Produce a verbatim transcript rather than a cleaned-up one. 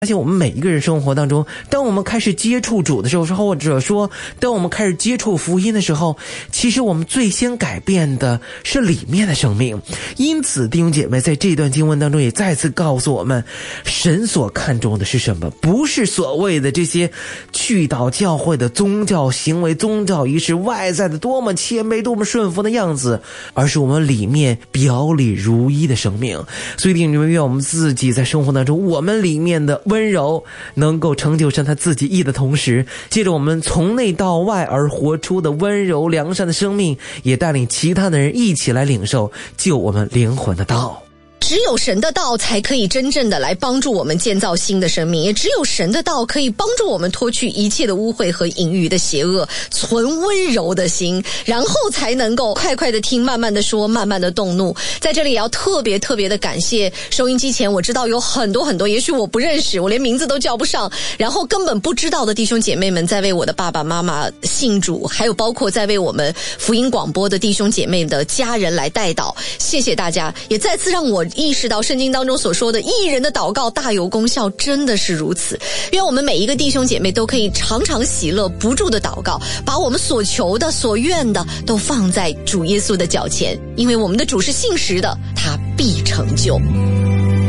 发现我们每一个人生活当中，当我们开始接触主的时候，或者说当我们开始接触福音的时候，其实我们最先改变的是里面的生命。因此弟兄姐妹在这段经文当中也再次告诉我们，神所看重的是什么？不是所谓的这些去到教会的宗教行为、宗教仪式外在的多么谦卑多么顺服的样子，而是我们里面表里如一的生命。所以弟兄姐妹，愿我们自己在生活当中，我们里面的温柔能够成就神他自己意的同时，借着我们从内到外而活出的温柔良善的生命，也带领其他的人一起来领受救我们灵魂的道。 只有神的道才可以真正的来帮助我们建造新的生命，也只有神的道可以帮助我们脱去一切的污秽和淫欲的邪恶，存温柔的心，然后才能够快快的听，慢慢的说，慢慢的动怒。在这里也要特别特别的感谢收音机前，我知道有很多很多，也许我不认识，我连名字都叫不上，然后根本不知道的弟兄姐妹们在为我的爸爸妈妈信主，还有包括在为我们福音广播的弟兄姐妹的家人来代祷。谢谢大家，也再次让我意识到圣经当中所说的义人的祷告大有功效，真的是如此。愿我们每一个弟兄姐妹都可以常常喜乐不住的祷告，把我们所求的所愿的都放在主耶稣的脚前，因为我们的主是信实的，他必成就。